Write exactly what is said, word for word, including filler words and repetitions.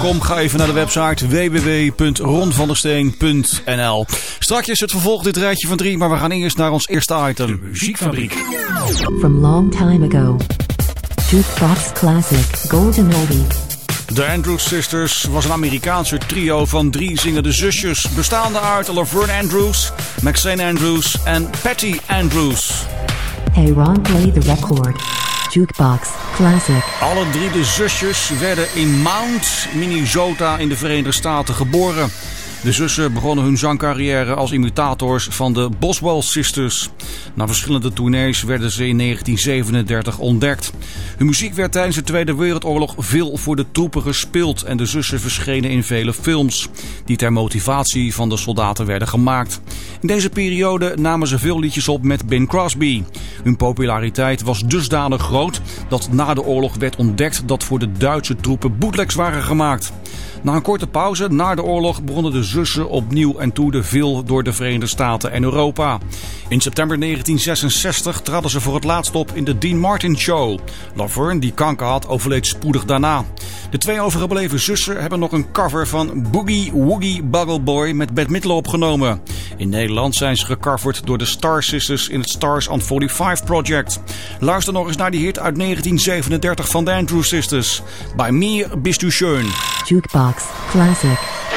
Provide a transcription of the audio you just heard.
Kom, ga even naar de website w w w punt ron van der steen punt n l. Straks het vervolg dit rijtje van drie, maar we gaan eerst naar ons eerste item. De muziekfabriek. From long time ago. Jukebox Classic Golden Oldie. De Andrews Sisters was een Amerikaanse trio van drie zingende zusjes, bestaande uit Laverne Andrews, Maxine Andrews en Patty Andrews. Hey Ron, play the record. Jukebox Classic. Alle drie de zusjes werden in Mount, Minnesota in de Verenigde Staten geboren. De zussen begonnen hun zangcarrière als imitators van de Boswell Sisters. Na verschillende tournees werden ze in negentien zevenendertig ontdekt. Hun muziek werd tijdens de Tweede Wereldoorlog veel voor de troepen gespeeld en de zussen verschenen in vele films die ter motivatie van de soldaten werden gemaakt. In deze periode namen ze veel liedjes op met Bing Crosby. Hun populariteit was dusdanig groot dat na de oorlog werd ontdekt dat voor de Duitse troepen bootlegs waren gemaakt. Na een korte pauze na de oorlog begonnen de zussen opnieuw en toerden veel door de Verenigde Staten en Europa. In september negentien zesenzestig traden ze voor het laatst op in de Dean Martin Show. Laverne, die kanker had, overleed spoedig daarna. De twee overgebleven zussen hebben nog een cover van Boogie Woogie Buggle Boy met Bette Midler opgenomen. In Nederland zijn ze gecoverd door de Star Sisters in het Stars on vijfenveertig Project. Luister nog eens naar die hit uit negentien zevenendertig van de Andrews Sisters. Bei mir bist du schön. Jukebox Classic.